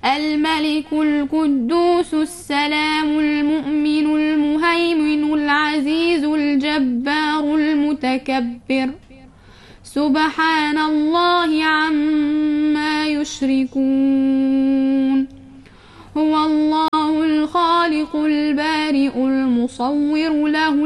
الملك القدوس السلام المؤمن المهيمن العزيز الجبار المتكبر سبحان الله عما يشركون هو الله الخالق البارئ المصور له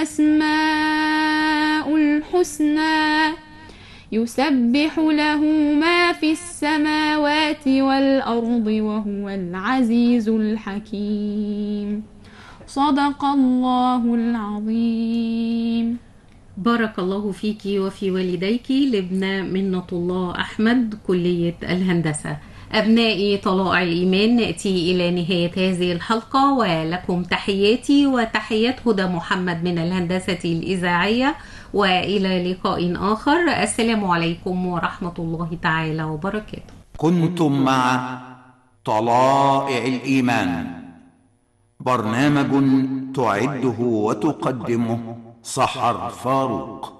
الأسماء الحسنى يسبح له ما في السماوات والأرض وهو العزيز الحكيم صدق الله العظيم. بارك الله فيك وفي والديك لبنى منة الله أحمد، كلية الهندسة. أبنائي طلائع الإيمان، نأتي إلى نهاية هذه الحلقة، ولكم تحياتي وتحيات هدى محمد من الهندسة الإذاعية، وإلى لقاء آخر. السلام عليكم ورحمة الله تعالى وبركاته. كنتم مع طلائع الإيمان، برنامج تعده وتقدمه سحر فاروق.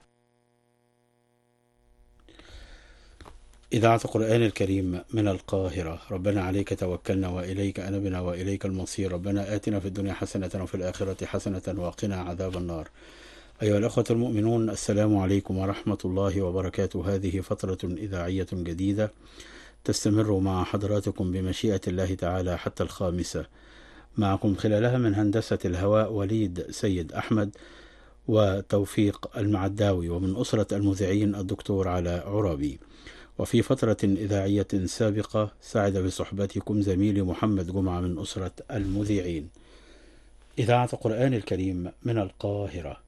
إذاعة القرآن الكريم من القاهرة. ربنا عليك توكلنا وإليك أنبنا وإليك المصير. ربنا آتنا في الدنيا حسنة وفي الآخرة حسنة وقنا عذاب النار. أيها الأخوة المؤمنون، السلام عليكم ورحمة الله وبركاته. هذه فترة إذاعية جديدة تستمر مع حضراتكم بمشيئة الله تعالى حتى 5، معكم خلالها من هندسة الهواء وليد سيد أحمد وتوفيق المعداوي، ومن أسرة المذيعين الدكتور علاء عرابي. وفي فترة إذاعية سابقة ساعد بصحبتكم زميلي محمد جمعة من أسرة المذيعين. إذاعة القرآن الكريم من القاهرة.